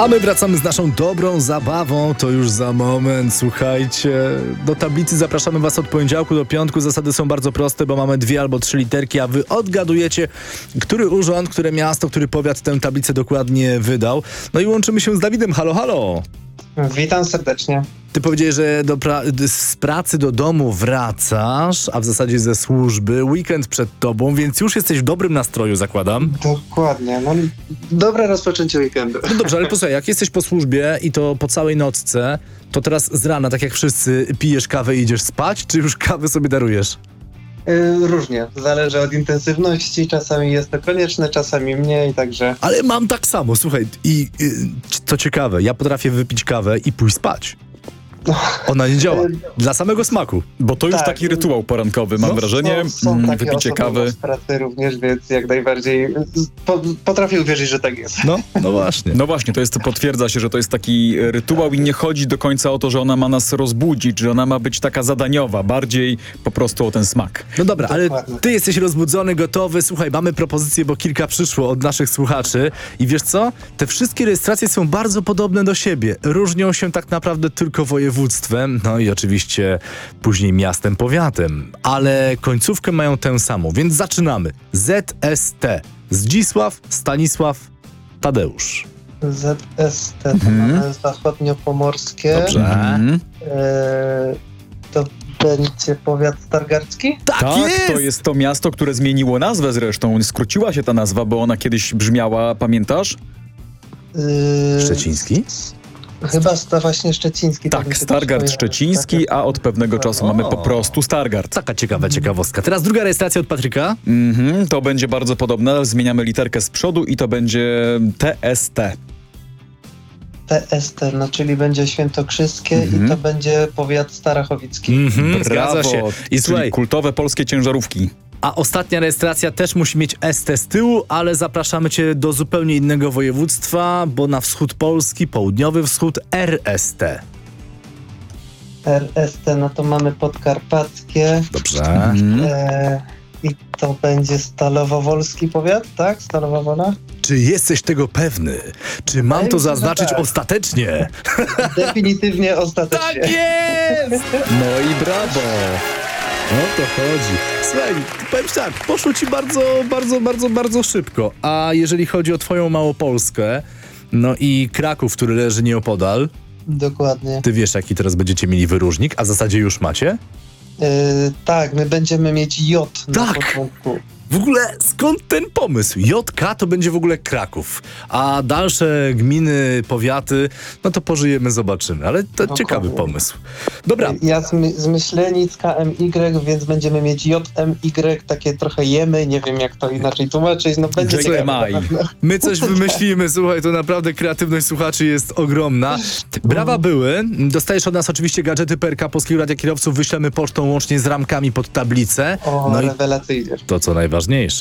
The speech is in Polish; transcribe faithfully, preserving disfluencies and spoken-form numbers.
A my wracamy z naszą dobrą zabawą, to już za moment, słuchajcie. Do tablicy zapraszamy was od poniedziałku do piątku. Zasady są bardzo proste, bo mamy dwie albo trzy literki, a wy odgadujecie, który urząd, które miasto, który powiat tę tablicę dokładnie wydał. No i łączymy się z Dawidem. Halo, halo! Witam serdecznie. Ty powiedziałeś, że do pra- z pracy do domu wracasz, a w zasadzie ze służby, weekend przed tobą, więc już jesteś w dobrym nastroju, zakładam. Dokładnie. No, dobre rozpoczęcie weekendu. No dobrze, ale posłuchaj, jak jesteś po służbie i to po całej nocce, to teraz z rana, tak jak wszyscy, pijesz kawę i idziesz spać, czy już kawę sobie darujesz? Yy, różnie. Zależy od intensywności. Czasami jest to konieczne, czasami mniej, także... Ale mam tak samo, słuchaj, i y, co ciekawe, ja potrafię wypić kawę i pójść spać. Ona nie działa. Dla samego smaku. Bo to już Tak. taki rytuał porankowy, mam No, wrażenie. Są, są Mm, takie Wypicie osoby kawy. z pracy również, więc jak najbardziej po, potrafię uwierzyć, że tak jest. No, no właśnie. No właśnie, to jest, potwierdza się, że to jest taki rytuał i nie chodzi do końca o to, że ona ma nas rozbudzić, że ona ma być taka zadaniowa, bardziej po prostu o ten smak. No dobra, ale Dokładnie. ty jesteś rozbudzony, gotowy. Słuchaj, mamy propozycje, bo kilka przyszło od naszych słuchaczy. I wiesz co? Te wszystkie rejestracje są bardzo podobne do siebie. Różnią się tak naprawdę tylko województwem, no i oczywiście później miastem, powiatem. Ale końcówkę mają tę samą, więc zaczynamy. Z S T. Zdzisław, Stanisław, Tadeusz. Z S T to Mhm. mamy zachodniopomorskie. Dobrze. Mhm. E, to będzie powiat stargardzki? Tak, Tak, jest! to jest to miasto, które zmieniło nazwę zresztą. Skróciła się ta nazwa, bo ona kiedyś brzmiała, pamiętasz? E, Szczeciński? Chyba sta właśnie szczeciński. to mi Tak, się Stargard też kojarzy. Szczeciński, a od pewnego czasu mamy po O. prostu Stargard. Taka ciekawa ciekawostka. Teraz druga rejestracja od Patryka. Mhm, to będzie bardzo podobne, ale zmieniamy literkę z przodu i to będzie T S T. T S T, no czyli będzie świętokrzyskie Mhm. i to będzie powiat starachowicki. Mhm, Brawo, zgadza się. I czyli słuchaj, kultowe polskie ciężarówki. a ostatnia rejestracja też musi mieć S T z tyłu, ale zapraszamy cię do zupełnie innego województwa, bo na wschód Polski, południowy wschód, R S T. R S T, no to mamy podkarpackie Dobrze. Mhm. e, i to będzie Stalowo-Wolski powiat, tak? Stalowa Wola? Czy jesteś tego pewny? Czy mam Wydaje to mi się, że zaznaczyć tak. ostatecznie? Definitywnie, ostatecznie. Tak jest! No i brawo! O to chodzi. Słuchaj, powiem ci tak, poszło ci bardzo, bardzo, bardzo, bardzo szybko. A jeżeli chodzi o twoją Małopolskę, no i Kraków, który leży nieopodal, Dokładnie. ty wiesz, jaki teraz będziecie mieli wyróżnik, a w zasadzie już macie? E, tak, my będziemy mieć J na Tak. początku. W ogóle skąd ten pomysł? J K to będzie w ogóle Kraków, a dalsze gminy, powiaty, no to pożyjemy, zobaczymy. Ale to Dokładnie. ciekawy pomysł. Dobra, Ja z, My- z Myślenicka M Y, więc będziemy mieć J M Y, takie trochę jemy, nie wiem jak to inaczej tłumaczyć, no będzie J ciekawe M I. na pewno. my coś wymyślimy, słuchaj, to naprawdę kreatywność słuchaczy jest ogromna. Brawa były. Dostajesz od nas oczywiście gadżety P R K Polskiego Radia Kierowców, wyślemy pocztą łącznie z ramkami pod tablicę. O, No i rewelacyjnie. to co najważniejsze.